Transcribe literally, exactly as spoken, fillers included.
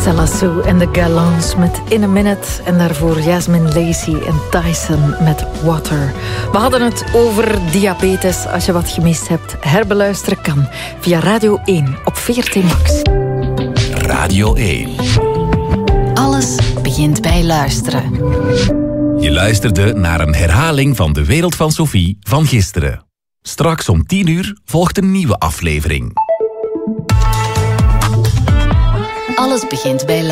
Stella Sue en de Galants met In a Minute. En daarvoor Jasmine Lacey en Tyson met Water. We hadden het over diabetes. Als je wat gemist hebt, herbeluisteren kan. Via Radio één op V R T Max. Radio één. Alles begint bij luisteren. Je luisterde naar een herhaling van De Wereld van Sophie van gisteren. Straks om tien uur volgt een nieuwe aflevering. Alles begint bij luisteren.